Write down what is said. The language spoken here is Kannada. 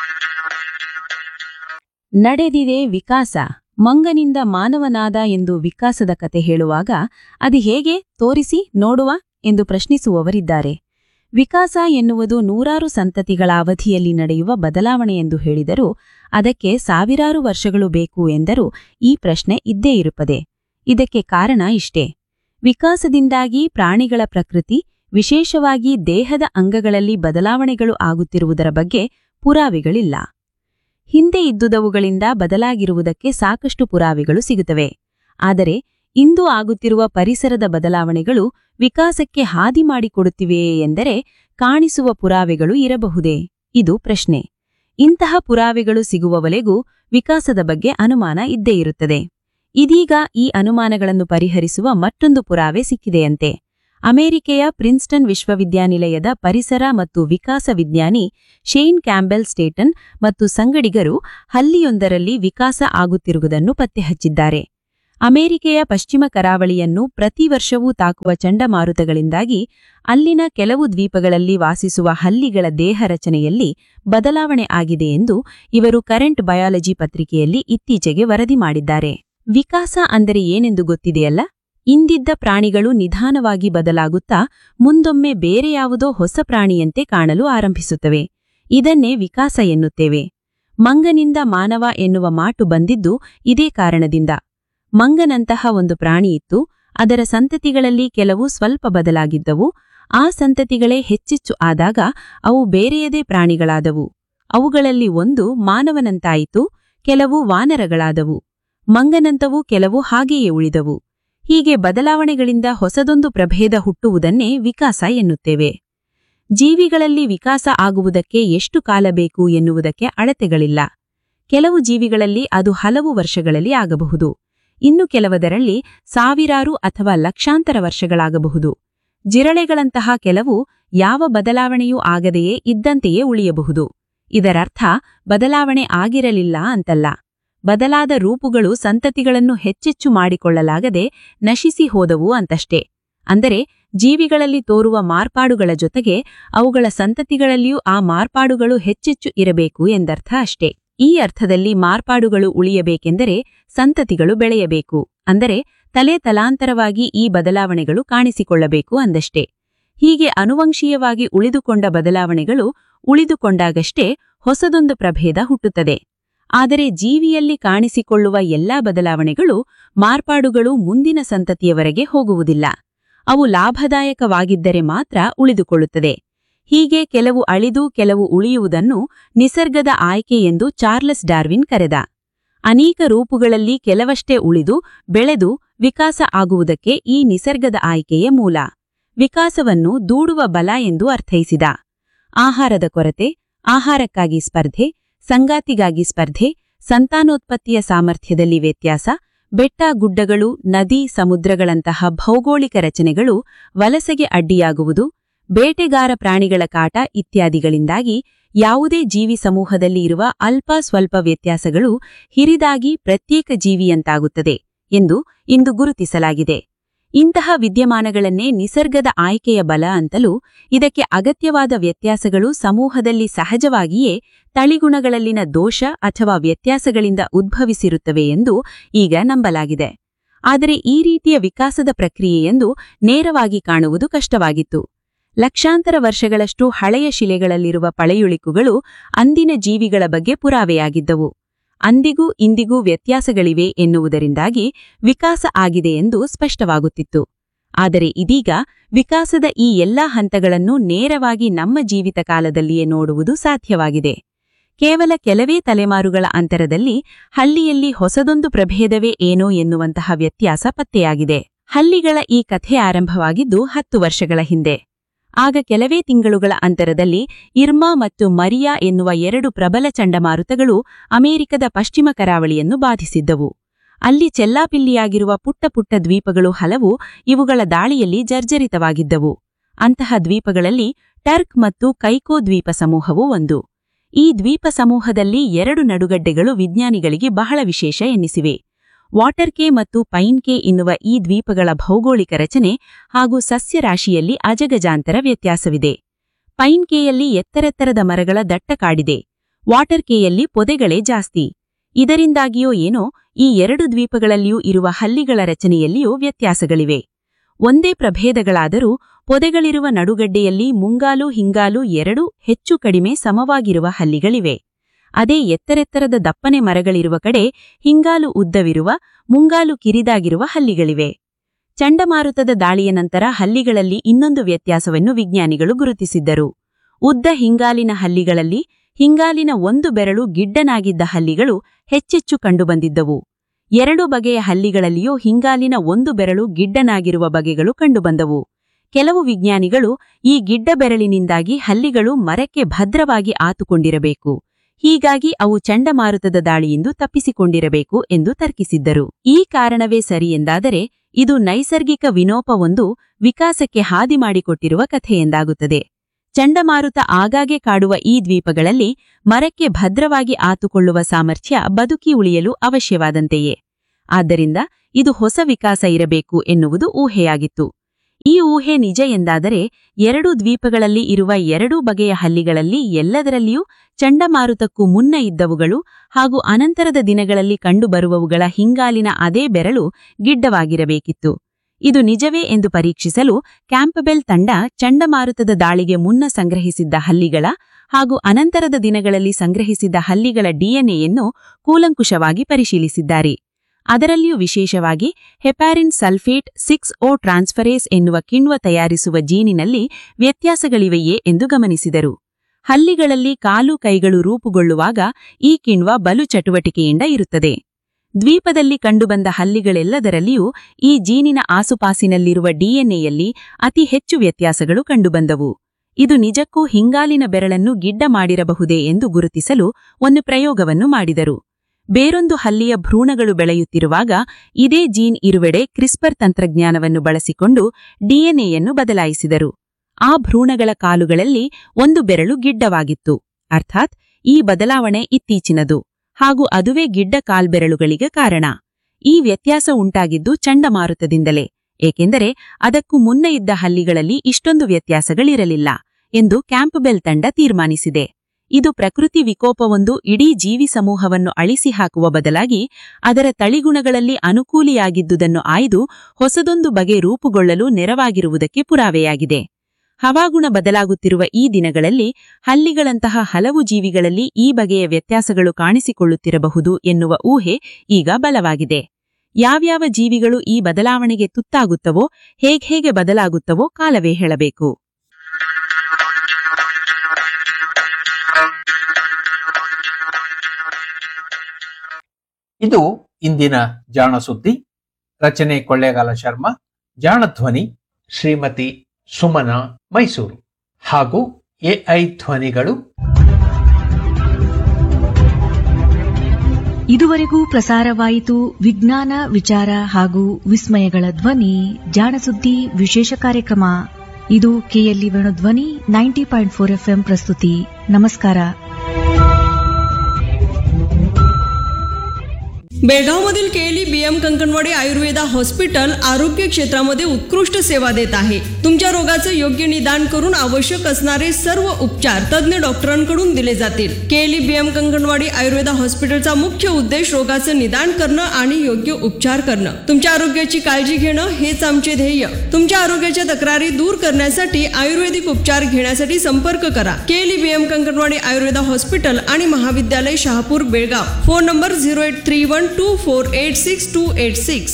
ನಡೆದಿದೆ ವಿಕಾಸ, ಮಂಗನಿಂದ ಮಾನವನಾದ ಎಂದು ವಿಕಾಸದ ಕತೆ ಹೇಳುವಾಗ ಅದು ಹೇಗೆ ತೋರಿಸಿ ನೋಡುವ ಎಂದು ಪ್ರಶ್ನಿಸುವವರಿದ್ದಾರೆ. ವಿಕಾಸ ಎನ್ನುವುದು ನೂರಾರು ಸಂತತಿಗಳ ಅವಧಿಯಲ್ಲಿ ನಡೆಯುವ ಬದಲಾವಣೆ ಎಂದು ಹೇಳಿದರೂ ಅದಕ್ಕೆ ಸಾವಿರಾರು ವರ್ಷಗಳು ಬೇಕು ಎಂದರೂ ಈ ಪ್ರಶ್ನೆ ಇದ್ದೇ ಇರುತ್ತದೆ. ಇದಕ್ಕೆ ಕಾರಣ ಇಷ್ಟೇ: ವಿಕಾಸದಿಂದಾಗಿ ಪ್ರಾಣಿಗಳ ಪ್ರಕೃತಿ, ವಿಶೇಷವಾಗಿ ದೇಹದ ಅಂಗಗಳಲ್ಲಿ ಬದಲಾವಣೆಗಳು ಆಗುತ್ತಿರುವುದರ ಬಗ್ಗೆ ಪುರಾವೆಗಳಿಲ್ಲ. ಹಿಂದೆ ಇದ್ದುದವುಗಳಿಂದ ಬದಲಾಗಿರುವುದಕ್ಕೆ ಸಾಕಷ್ಟು ಪುರಾವೆಗಳು ಸಿಗುತ್ತವೆ. ಆದರೆ ಇಂದು ಆಗುತ್ತಿರುವ ಪರಿಸರದ ಬದಲಾವಣೆಗಳು ವಿಕಾಸಕ್ಕೆ ಹಾದಿ ಮಾಡಿಕೊಡುತ್ತಿವೆಯೇ ಎಂದರೆ ಕಾಣಿಸುವ ಪುರಾವೆಗಳು ಇರಬಹುದೇ? ಇದು ಪ್ರಶ್ನೆ. ಇಂತಹ ಪುರಾವೆಗಳು ಸಿಗುವವರೆಗೂ ವಿಕಾಸದ ಬಗ್ಗೆ ಅನುಮಾನ ಇದ್ದೇ ಇರುತ್ತದೆ. ಇದೀಗ ಈ ಅನುಮಾನಗಳನ್ನು ಪರಿಹರಿಸುವ ಮತ್ತೊಂದು ಪುರಾವೆ ಸಿಕ್ಕಿದೆಯಂತೆ. ಅಮೆರಿಕೆಯ ಪ್ರಿನ್ಸ್ಟನ್ ವಿಶ್ವವಿದ್ಯಾನಿಲಯದ ಪರಿಸರ ಮತ್ತು ವಿಕಾಸ ವಿಜ್ಞಾನಿ ಶೇನ್ ಕ್ಯಾಂಬೆಲ್ ಸ್ಟೇಟನ್ ಮತ್ತು ಸಂಗಡಿಗರು ಹಲ್ಲಿಯೊಂದರಲ್ಲಿ ವಿಕಾಸ ಆಗುತ್ತಿರುವುದನ್ನು ಪತ್ತೆಹಚ್ಚಿದ್ದಾರೆ. ಅಮೆರಿಕೆಯ ಪಶ್ಚಿಮ ಕರಾವಳಿಯನ್ನು ಪ್ರತಿ ವರ್ಷವೂ ತಾಕುವ ಚಂಡಮಾರುತಗಳಿಂದಾಗಿ ಅಲ್ಲಿನ ಕೆಲವು ದ್ವೀಪಗಳಲ್ಲಿ ವಾಸಿಸುವ ಹಲ್ಲಿಗಳ ದೇಹ ರಚನೆಯಲ್ಲಿ ಬದಲಾವಣೆ ಆಗಿದೆ ಎಂದು ಇವರು ಕರೆಂಟ್ ಬಯಾಲಜಿ ಪತ್ರಿಕೆಯಲ್ಲಿ ಇತ್ತೀಚೆಗೆ ವರದಿ ಮಾಡಿದ್ದಾರೆ. ವಿಕಾಸ ಅಂದರೆ ಏನೆಂದು ಗೊತ್ತಿದೆಯಲ್ಲ? ಇಂದಿದ್ದ ಪ್ರಾಣಿಗಳು ನಿಧಾನವಾಗಿ ಬದಲಾಗುತ್ತಾ ಮುಂದೊಮ್ಮೆ ಬೇರೆ ಯಾವುದೋ ಹೊಸ ಪ್ರಾಣಿಯಂತೆ ಕಾಣಲು ಆರಂಭಿಸುತ್ತವೆ. ಇದನ್ನೇ ವಿಕಾಸ ಎನ್ನುತ್ತೇವೆ. ಮಂಗನಿಂದ ಮಾನವ ಎನ್ನುವ ಮಾತು ಬಂದಿದ್ದು ಇದೇ ಕಾರಣದಿಂದ. ಮಂಗನಂತಹ ಒಂದು ಪ್ರಾಣಿಯಿತ್ತು. ಅದರ ಸಂತತಿಗಳಲ್ಲಿ ಕೆಲವು ಸ್ವಲ್ಪ ಬದಲಾಗಿದ್ದವು. ಆ ಸಂತತಿಗಳೇ ಹೆಚ್ಚೆಚ್ಚು ಆದಾಗ ಅವು ಬೇರೆಯದೇ ಪ್ರಾಣಿಗಳಾದವು. ಅವುಗಳಲ್ಲಿ ಒಂದು ಮಾನವನಂತಾಯಿತು, ಕೆಲವು ವಾನರಗಳಾದವು. ಮಂಗನಂತವು ಕೆಲವು ಹಾಗೆಯೇ ಉಳಿದವು. ಹೀಗೆ ಬದಲಾವಣೆಗಳಿಂದ ಹೊಸದೊಂದು ಪ್ರಭೇದ ಹುಟ್ಟುವುದನ್ನೇ ವಿಕಾಸ ಎನ್ನುತ್ತೇವೆ. ಜೀವಿಗಳಲ್ಲಿ ವಿಕಾಸ ಆಗುವುದಕ್ಕೆ ಎಷ್ಟು ಕಾಲ ಬೇಕು ಎನ್ನುವುದಕ್ಕೆ ಅಳತೆಗಳಿಲ್ಲ. ಕೆಲವು ಜೀವಿಗಳಲ್ಲಿ ಅದು ಹಲವು ವರ್ಷಗಳಲ್ಲಿ ಆಗಬಹುದು. ಇನ್ನು ಕೆಲವದರಲ್ಲಿ ಸಾವಿರಾರು ಅಥವಾ ಲಕ್ಷಾಂತರ ವರ್ಷಗಳಾಗಬಹುದು. ಜಿರಳೆಗಳಂತಹ ಕೆಲವು ಯಾವ ಬದಲಾವಣೆಯೂ ಆಗದೆಯೇ ಇದ್ದಂತೆಯೇ ಉಳಿಯಬಹುದು. ಇದರರ್ಥ ಬದಲಾವಣೆ ಆಗಿರಲಿಲ್ಲ ಅಂತಲ್ಲ. ಬದಲಾದ ರೂಪುಗಳು ಸಂತತಿಗಳನ್ನು ಹೆಚ್ಚೆಚ್ಚು ಮಾಡಿಕೊಳ್ಳಲಾಗದೆ ನಶಿಸಿ ಹೋದವು ಅಂತಷ್ಟೇ. ಅಂದರೆ ಜೀವಿಗಳಲ್ಲಿ ತೋರುವ ಮಾರ್ಪಾಡುಗಳ ಜೊತೆಗೆ ಅವುಗಳ ಸಂತತಿಗಳಲ್ಲಿಯೂ ಆ ಮಾರ್ಪಾಡುಗಳು ಹೆಚ್ಚೆಚ್ಚು ಇರಬೇಕು ಎಂದರ್ಥ ಅಷ್ಟೇ. ಈ ಅರ್ಥದಲ್ಲಿ ಮಾರ್ಪಾಡುಗಳು ಉಳಿಯಬೇಕೆಂದರೆ ಸಂತತಿಗಳು ಬೆಳೆಯಬೇಕು, ಅಂದರೆ ತಲೆ ತಲಾಂತರವಾಗಿ ಈ ಬದಲಾವಣೆಗಳು ಕಾಣಿಸಿಕೊಳ್ಳಬೇಕು ಅಂದಷ್ಟೇ. ಹೀಗೆ ಅನುವಂಶೀಯವಾಗಿ ಉಳಿದುಕೊಂಡ ಬದಲಾವಣೆಗಳು ಉಳಿದುಕೊಂಡಾಗಷ್ಟೇ ಹೊಸದೊಂದು ಪ್ರಭೇದ ಹುಟ್ಟುತ್ತದೆ. ಆದರೆ ಜೀವಿಯಲ್ಲಿ ಕಾಣಿಸಿಕೊಳ್ಳುವ ಎಲ್ಲಾ ಬದಲಾವಣೆಗಳು, ಮಾರ್ಪಾಡುಗಳು ಮುಂದಿನ ಸಂತತಿಯವರೆಗೆ ಹೋಗುವುದಿಲ್ಲ. ಅವು ಲಾಭದಾಯಕವಾಗಿದ್ದರೆ ಮಾತ್ರ ಉಳಿದುಕೊಳ್ಳುತ್ತದೆ. ಹೀಗೆ ಕೆಲವು ಅಳಿದು ಕೆಲವು ಉಳಿಯುವುದನ್ನು ನಿಸರ್ಗದ ಆಯ್ಕೆ ಎಂದು ಚಾರ್ಲಸ್ ಡಾರ್ವಿನ್ ಕರೆದ. ಅನೇಕ ರೂಪುಗಳಲ್ಲಿ ಕೆಲವಷ್ಟೇ ಉಳಿದು ಬೆಳೆದು ವಿಕಾಸ ಆಗುವುದಕ್ಕೆ ಈ ನಿಸರ್ಗದ ಆಯ್ಕೆಯೇ ಮೂಲ. ವಿಕಾಸವನ್ನು ದೂಡುವ ಬಲ ಎಂದು ಅರ್ಥೈಸಿದ. ಆಹಾರದ ಕೊರತೆ, ಆಹಾರಕ್ಕಾಗಿ ಸ್ಪರ್ಧೆ, ಸಂಗಾತಿಗಾಗಿ ಸ್ಪರ್ಧೆ, ಸಂತಾನೋತ್ಪತ್ತಿಯ ಸಾಮರ್ಥ್ಯದಲ್ಲಿ ವ್ಯತ್ಯಾಸ, ಬೆಟ್ಟ ಗುಡ್ಡಗಳು, ನದಿ, ಸಮುದ್ರಗಳಂತಹ ಭೌಗೋಳಿಕ ರಚನೆಗಳು ವಲಸೆಗೆ ಅಡ್ಡಿಯಾಗುವುದು, ಬೇಟೆಗಾರ ಪ್ರಾಣಿಗಳ ಕಾಟ ಇತ್ಯಾದಿಗಳಿಂದಾಗಿ ಯಾವುದೇ ಜೀವಿ ಸಮೂಹದಲ್ಲಿ ಇರುವ ಅಲ್ಪ ಸ್ವಲ್ಪ ವ್ಯತ್ಯಾಸಗಳು ಹಿರಿದಾಗಿ ಪ್ರತ್ಯೇಕ ಜೀವಿಯಂತಾಗುತ್ತದೆ ಎಂದು ಇಂದು ಗುರುತಿಸಲಾಗಿದೆ. ಇಂತಹ ವಿದ್ಯಮಾನಗಳನ್ನೇ ನಿಸರ್ಗದ ಆಯ್ಕೆಯ ಬಲ ಅಂತಲೂ, ಇದಕ್ಕೆ ಅಗತ್ಯವಾದ ವ್ಯತ್ಯಾಸಗಳು ಸಮೂಹದಲ್ಲಿ ಸಹಜವಾಗಿಯೇ ತಳಿಗುಣಗಳಲ್ಲಿನ ದೋಷ ಅಥವಾ ವ್ಯತ್ಯಾಸಗಳಿಂದ ಉದ್ಭವಿಸಿರುತ್ತವೆ ಎಂದು ಈಗ ನಂಬಲಾಗಿದೆ. ಆದರೆ ಈ ರೀತಿಯ ವಿಕಾಸದ ಪ್ರಕ್ರಿಯೆಯೆಂದು ನೇರವಾಗಿ ಕಾಣುವುದು ಕಷ್ಟವಾಗಿತ್ತು. ಲಕ್ಷಾಂತರ ವರ್ಷಗಳಷ್ಟು ಹಳೆಯ ಶಿಲೆಗಳಲ್ಲಿರುವ ಪಳೆಯುಳಿಕುಗಳು ಅಂದಿನ ಜೀವಿಗಳ ಬಗ್ಗೆ ಪುರಾವೆಯಾಗಿದ್ದವು. ಅಂದಿಗೂ ಇಂದಿಗೂ ವ್ಯತ್ಯಾಸಗಳಿವೆ ಎನ್ನುವುದರಿಂದಾಗಿ ವಿಕಾಸ ಆಗಿದೆ ಎಂದು ಸ್ಪಷ್ಟವಾಗುತ್ತಿತ್ತು. ಆದರೆ ಇದೀಗ ವಿಕಾಸದ ಈ ಎಲ್ಲಾ ಹಂತಗಳನ್ನು ನೇರವಾಗಿ ನಮ್ಮ ಜೀವಿತ ಕಾಲದಲ್ಲಿಯೇ ನೋಡುವುದು ಸಾಧ್ಯವಾಗಿದೆ. ಕೇವಲ ಕೆಲವೇ ತಲೆಮಾರುಗಳ ಅಂತರದಲ್ಲಿ ಹಳ್ಳಿಯಲ್ಲಿ ಹೊಸದೊಂದು ಪ್ರಭೇದವೇ ಏನೋ ಎನ್ನುವಂತಹ ವ್ಯತ್ಯಾಸ ಪತ್ತೆಯಾಗಿದೆ. ಹಳ್ಳಿಗಳ ಈ ಕಥೆ ಆರಂಭವಾಗಿದ್ದು 10 ವರ್ಷಗಳ ಹಿಂದೆ. ಆಗ ಕೆಲವೇ ತಿಂಗಳುಗಳ ಅಂತರದಲ್ಲಿ ಇರ್ಮಾ ಮತ್ತು ಮರಿಯಾ ಎನ್ನುವ 2 ಪ್ರಬಲ ಚಂಡಮಾರುತಗಳು ಅಮೆರಿಕದ ಪಶ್ಚಿಮ ಕರಾವಳಿಯನ್ನು ಬಾಧಿಸಿದ್ದವು. ಅಲ್ಲಿ ಚೆಲ್ಲಾಪಿಲ್ಲಿಯಾಗಿರುವ ಪುಟ್ಟ ಪುಟ್ಟ ದ್ವೀಪಗಳು ಹಲವು ಇವುಗಳ ದಾಳಿಯಲ್ಲಿ ಜರ್ಜರಿತವಾಗಿದ್ದವು. ಅಂತಹ ದ್ವೀಪಗಳಲ್ಲಿ ಟರ್ಕ್ ಮತ್ತು ಕೈಕೋ ದ್ವೀಪ ಸಮೂಹವೂ ಒಂದು. ಈ ದ್ವೀಪ ಸಮೂಹದಲ್ಲಿ 2 ನಡುಗಡ್ಡೆಗಳು ವಿಜ್ಞಾನಿಗಳಿಗೆ ಬಹಳ ವಿಶೇಷ ಎನ್ನಿಸಿವೆ. ವಾಟರ್ಕೆ ಮತ್ತು ಪೈನ್ಕೆ ಎನ್ನುವ ಈ ದ್ವೀಪಗಳ ಭೌಗೋಳಿಕ ರಚನೆ ಹಾಗೂ ಸಸ್ಯರಾಶಿಯಲ್ಲಿ ಅಜಗಜಾಂತರ ವ್ಯತ್ಯಾಸವಿದೆ. ಪೈನ್ಕೆಯಲ್ಲಿ ಎತ್ತರೆತ್ತರದ ಮರಗಳ ದಟ್ಟ ಕಾಡಿದೆ. ವಾಟರ್ ಕೇಯಲ್ಲಿ ಪೊದೆಗಳೇ ಜಾಸ್ತಿ. ಇದರಿಂದಾಗಿಯೋ ಏನೋ ಈ 2 ದ್ವೀಪಗಳಲ್ಲಿಯೂ ಇರುವ ಹಲ್ಲಿಗಳ ರಚನೆಯಲ್ಲಿಯೂ ವ್ಯತ್ಯಾಸಗಳಿವೆ. ಒಂದೇ ಪ್ರಭೇದಗಳಾದರೂ ಪೊದೆಗಳಿರುವ ನಡುಗಡ್ಡೆಯಲ್ಲಿ ಮುಂಗಾಲು ಹಿಂಗಾಲು ಎರಡೂ ಹೆಚ್ಚು ಕಡಿಮೆ ಸಮವಾಗಿರುವ ಹಲ್ಲಿಗಳಿವೆ. ಅದೇ ಎತ್ತರೆತ್ತರದ ದಪ್ಪನೆ ಮರಗಳಿರುವ ಕಡೆ ಹಿಂಗಾಲು ಉದ್ದವಿರುವ, ಮುಂಗಾಲು ಕಿರಿದಾಗಿರುವ ಹಲ್ಲಿಗಳಿವೆ. ಚಂಡಮಾರುತದ ದಾಳಿಯ ನಂತರ ಹಲ್ಲಿಗಳಲ್ಲಿ ಇನ್ನೊಂದು ವ್ಯತ್ಯಾಸವನ್ನು ವಿಜ್ಞಾನಿಗಳು ಗುರುತಿಸಿದ್ದರು. ಉದ್ದ ಹಿಂಗಾಲಿನ ಹಲ್ಲಿಗಳಲ್ಲಿ ಹಿಂಗಾಲಿನ ಒಂದು ಬೆರಳು ಗಿಡ್ಡನಾಗಿದ್ದ ಹಲ್ಲಿಗಳು ಹೆಚ್ಚೆಚ್ಚು ಕಂಡುಬಂದಿದ್ದವು. 2 ಬಗೆಯ ಹಲ್ಲಿಗಳಲ್ಲಿಯೂ ಹಿಂಗಾಲಿನ ಒಂದು ಬೆರಳು ಗಿಡ್ಡನಾಗಿರುವ ಬಗೆಗಳು ಕಂಡುಬಂದವು. ಕೆಲವು ವಿಜ್ಞಾನಿಗಳು ಈ ಗಿಡ್ಡ ಬೆರಳಿನಿಂದಾಗಿ ಹಲ್ಲಿಗಳು ಮರಕ್ಕೆ ಭದ್ರವಾಗಿ ಆತುಕೊಂಡಿರಬೇಕು, ಹೀಗಾಗಿ ಅವು ಚಂಡಮಾರುತದ ದಾಳಿಯಿಂದ ತಪ್ಪಿಸಿಕೊಂಡಿರಬೇಕು ಎಂದು ತರ್ಕಿಸಿದ್ದರು. ಈ ಕಾರಣವೇ ಸರಿ ಎಂದಾದರೆ ಇದು ನೈಸರ್ಗಿಕ ವಿನೋಪವೊಂದು ವಿಕಾಸಕ್ಕೆ ಹಾದಿ ಮಾಡಿಕೊಟ್ಟಿರುವ ಕಥೆಯೆಂದಾಗುತ್ತದೆ. ಚಂಡಮಾರುತ ಆಗಾಗ್ಗೆ ಕಾಡುವ ಈ ದ್ವೀಪಗಳಲ್ಲಿ ಮರಕ್ಕೆ ಭದ್ರವಾಗಿ ಆತುಕೊಳ್ಳುವ ಸಾಮರ್ಥ್ಯ ಬದುಕಿ ಉಳಿಯಲು ಅವಶ್ಯವಾದಂತೆಯೇ. ಆದ್ದರಿಂದ ಇದು ಹೊಸ ವಿಕಾಸ ಇರಬೇಕು ಎನ್ನುವುದು ಊಹೆಯಾಗಿತ್ತು. ಈ ಊಹೆ ನಿಜ ಎಂದಾದರೆ 2 ದ್ವೀಪಗಳಲ್ಲಿ ಇರುವ 2 ಬಗೆಯ ಹಲ್ಲಿಗಳಲ್ಲಿ ಎಲ್ಲದರಲ್ಲಿಯೂ ಚಂಡಮಾರುತಕ್ಕೂ ಮುನ್ನ ಇದ್ದವುಗಳು ಹಾಗೂ ಅನಂತರದ ದಿನಗಳಲ್ಲಿ ಕಂಡುಬರುವವುಗಳ ಹಿಂಗಾಲಿನ ಅದೇ ಬೆರಳು ಗಿಡ್ಡವಾಗಿರಬೇಕಿತ್ತು. ಇದು ನಿಜವೇ ಎಂದು ಪರೀಕ್ಷಿಸಲು ಕ್ಯಾಂಪಬೆಲ್ ತಂಡ ಚಂಡಮಾರುತದ ದಾಳಿಗೆ ಮುನ್ನ ಸಂಗ್ರಹಿಸಿದ್ದ ಹಲ್ಲಿಗಳ ಹಾಗೂ ಅನಂತರದ ದಿನಗಳಲ್ಲಿ ಸಂಗ್ರಹಿಸಿದ್ದ ಹಲ್ಲಿಗಳ ಡಿಎನ್ಎಯನ್ನು ಕೂಲಂಕುಷವಾಗಿ ಪರಿಶೀಲಿಸಿದ್ದಾರೆ. ಅದರಲ್ಲಿಯೂ ವಿಶೇಷವಾಗಿ ಹೆಪಾರಿನ್ ಸಲ್ಫೇಟ್ 6O ಟ್ರಾನ್ಸ್ಫರೇಸ್ ಎನ್ನುವ ಕಿಣ್ವ ತಯಾರಿಸುವ ಜೀನಿನಲ್ಲಿ ವ್ಯತ್ಯಾಸಗಳಿವೆಯೇ ಎಂದು ಗಮನಿಸಿದರು. ಹಲ್ಲಿಗಳಲ್ಲಿ ಕಾಲು ಕೈಗಳು ರೂಪುಗೊಳ್ಳುವಾಗ ಈ ಕಿಣ್ವ ಬಲು ಚಟುವಟಿಕೆಯಿಂದ ಇರುತ್ತದೆ. ದ್ವೀಪದಲ್ಲಿ ಕಂಡುಬಂದ ಹಲ್ಲಿಗಳೆಲ್ಲದರಲ್ಲಿಯೂ ಈ ಜೀನಿನ ಆಸುಪಾಸಿನಲ್ಲಿರುವ ಡಿಎನ್ಎಯಲ್ಲಿ ಅತಿ ಹೆಚ್ಚು ವ್ಯತ್ಯಾಸಗಳು ಕಂಡುಬಂದವು. ಇದು ನಿಜಕ್ಕೂ ಹಿಂಗಾಲಿನ ಬೆರಳನ್ನು ಗಿಡ್ಡ ಮಾಡಿರಬಹುದೇ ಎಂದು ಗುರುತಿಸಲು ಒಂದು ಪ್ರಯೋಗವನ್ನು ಮಾಡಿದರು. ಬೇರೊಂದು ಹಲ್ಲಿಯ ಭ್ರೂಣಗಳು ಬೆಳೆಯುತ್ತಿರುವಾಗ ಇದೇ ಜೀನ್ ಇರುವೆಡೆ ಕ್ರಿಸ್ಪರ್ ತಂತ್ರಜ್ಞಾನವನ್ನು ಬಳಸಿಕೊಂಡು ಡಿಎನ್ಎಯನ್ನು ಬದಲಾಯಿಸಿದರು. ಆ ಭ್ರೂಣಗಳ ಕಾಲುಗಳಲ್ಲಿ ಒಂದು ಬೆರಳು ಗಿಡ್ಡವಾಗಿತ್ತು, ಅರ್ಥಾತ್ ಈ ಬದಲಾವಣೆ ಇತ್ತೀಚಿನದು, ಹಾಗೂ ಅದುವೇ ಗಿಡ್ಡ ಕಾಲ್ಬೆರಳುಗಳಿಗೆ ಕಾರಣ. ಈ ವ್ಯತ್ಯಾಸ ಉಂಟಾಗಿದ್ದು ಚಂಡಮಾರುತದಿಂದಲೇ, ಏಕೆಂದರೆ ಅದಕ್ಕೂ ಮುನ್ನ ಇದ್ದ ಹಲ್ಲಿಗಳಲ್ಲಿ ಇಷ್ಟೊಂದು ವ್ಯತ್ಯಾಸಗಳಿರಲಿಲ್ಲ ಎಂದು ಕ್ಯಾಂಪಬೆಲ್ ತಂಡ ತೀರ್ಮಾನಿಸಿದೆ. ಇದು ಪ್ರಕೃತಿ ವಿಕೋಪವೊಂದು ಇಡೀ ಜೀವಿ ಸಮೂಹವನ್ನು ಅಳಿಸಿ ಹಾಕುವ ಬದಲಾಗಿ ಅದರ ತಳಿಗುಣಗಳಲ್ಲಿ ಅನುಕೂಲಿಯಾಗಿದ್ದುದನ್ನು ಆಯ್ದು ಹೊಸದೊಂದು ಬಗೆ ರೂಪುಗೊಳ್ಳಲು ನೆರವಾಗಿರುವುದಕ್ಕೆ ಪುರಾವೆಯಾಗಿದೆ. ಹವಾಗುಣ ಬದಲಾಗುತ್ತಿರುವ ಈ ದಿನಗಳಲ್ಲಿ ಹಲ್ಲಿಗಳಂತಹ ಹಲವು ಜೀವಿಗಳಲ್ಲಿ ಈ ಬಗೆಯ ವ್ಯತ್ಯಾಸಗಳು ಕಾಣಿಸಿಕೊಳ್ಳುತ್ತಿರಬಹುದು ಎನ್ನುವ ಊಹೆ ಈಗ ಬಲವಾಗಿದೆ. ಯಾವ್ಯಾವ ಜೀವಿಗಳು ಈ ಬದಲಾವಣೆಗೆ ತುತ್ತಾಗುತ್ತವೋ, ಹೇಗೆ ಬದಲಾಗುತ್ತವೋ ಕಾಲವೇ ಹೇಳಬೇಕು. ಇದು ಇಂದಿನ ಜಾಣ ಸುದ್ದಿ. ರಚನೆ ಕೊಳ್ಳೇಗಾಲ ಶರ್ಮಾ. ಜಾಣ ಧ್ವನಿ ಶ್ರೀಮತಿ ಸುಮನಾ ಮೈಸೂರು ಹಾಗೂ ಎಐ ಧ್ವನಿಗಳು. ಇದುವರೆಗೂ ಪ್ರಸಾರವಾಯಿತು ವಿಜ್ಞಾನ ವಿಚಾರ ಹಾಗೂ ವಿಸ್ಮಯಗಳ ಧ್ವನಿ ಜಾಣಸುದ್ದಿ ವಿಶೇಷ ಕಾರ್ಯಕ್ರಮ. ಇದು ಕೆಎಲ್ಇ ವೇಣುಧ್ವನಿ 90.4 FM प्रस्तुती. नमस्कार. बेळगावमधील KLE BM Kankanwadi Ayurveda hospital आरोग्य क्षेत्रामध्ये उत्कृष्ट सेवा देत आहे. तुमच्या रोगाचे योग्य निदान करून आवश्यक असणारे सर्व उपचार तज्ञ डॉक्टरांकडून दिले जातील. केएलई बीएम कंकणवाडी आयुर्वेदा हॉस्पिटलचा मुख्य उद्देश रोगाचे निदान करणं आणि योग्य उपचार करणं. तुमच्या आरोग्याची काळजी घेणं हेच आमचे ध्येय. तुमच्या आरोग्याच्या तक्रारी दूर करण्यासाठी आयुर्वेदिक उपचार घेण्यासाठी संपर्क करा. KLE BM Kankanwadi Ayurveda hospital आणि महाविद्यालय शहापूर बेळगाव. Phone number 08312486 286.